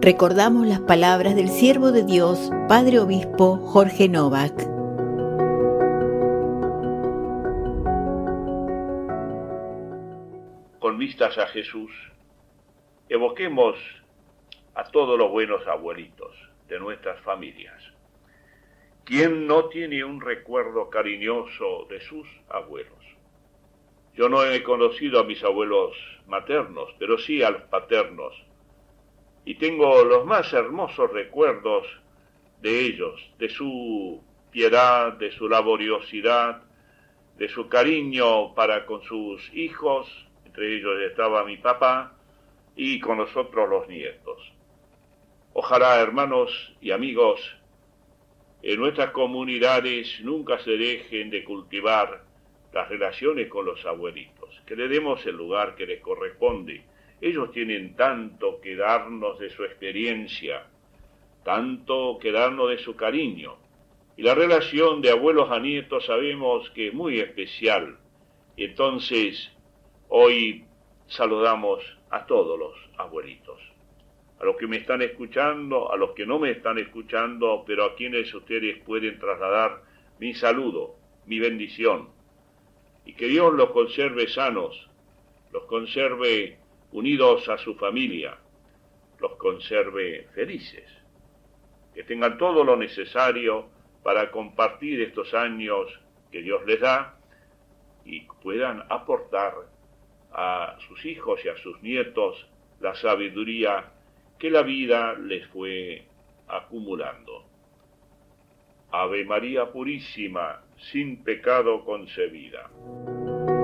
Recordamos las palabras del siervo de Dios, Padre Obispo Jorge Novak. Con vistas a Jesús, evoquemos a todos los buenos abuelitos de nuestras familias. ¿Quién no tiene un recuerdo cariñoso de sus abuelos? Yo no he conocido a mis abuelos maternos, pero sí a los paternos, y tengo los más hermosos recuerdos de ellos, de su piedad, de su laboriosidad, de su cariño para con sus hijos, entre ellos estaba mi papá, y con nosotros los nietos. Ojalá, hermanos y amigos, en nuestras comunidades nunca se dejen de cultivar las relaciones con los abuelitos, que le demos el lugar que les corresponde. Ellos tienen tanto que darnos de su experiencia, tanto que darnos de su cariño. Y la relación de abuelos a nietos sabemos que es muy especial. Y entonces, hoy saludamos a todos los abuelitos. A los que me están escuchando, a los que no me están escuchando, pero a quienes ustedes pueden trasladar mi saludo, mi bendición. Y que Dios los conserve sanos, los conserve unidos a su familia, los conserve felices, que tengan todo lo necesario para compartir estos años que Dios les da y puedan aportar a sus hijos y a sus nietos la sabiduría que la vida les fue acumulando. Ave María Purísima, sin pecado concebida.